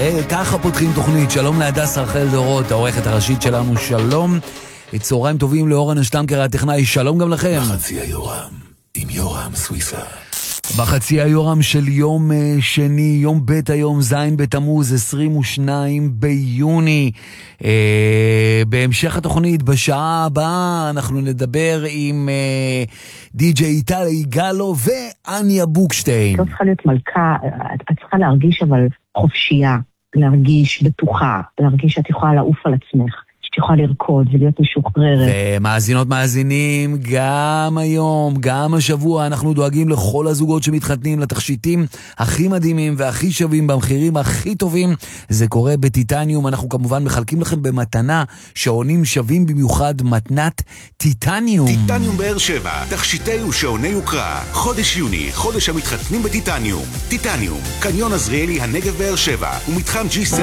ככה פותחים תוכנית. שלום להדס רחל דורות, העורכת הראשית שלנו, שלום. צהריים טובים לאורן השטנקר הטכנאי, שלום גם לכם. בחצי היורם, עם יורם סוויסה. בחצי היורם של יום שני, יום ב' היום, זין בתמוז, 22 ביוני. בהמשך התוכנית, בשעה הבאה, אנחנו נדבר עם די.ג'יי איטלי גלו ואניה בוקשטיין. לא צריכה להיות מלכה, את צריכה להרגיש אבל חופשייה, להרגיש בטוחה, להרגיש שאת יכולה לעוף על עצמך. שאת יכולה לרקוד ולהיות משוחררת. ומאזינות מאזינים, גם היום, גם השבוע, אנחנו דואגים לכל הזוגות שמתחתנים לתכשיטים הכי מדהימים והכי שווים במחירים הכי טובים. זה קורה בטיטניום. אנחנו כמובן מחלקים לכם במתנה שעונים שווים במיוחד, מתנת טיטניום. טיטניום באר שבע, תכשיטי ושעוני יוקרה. חודש יוני, חודש המתחתנים בטיטניום. טיטניום, קניון עזריאלי הנגב באר שבע, ומתחם G7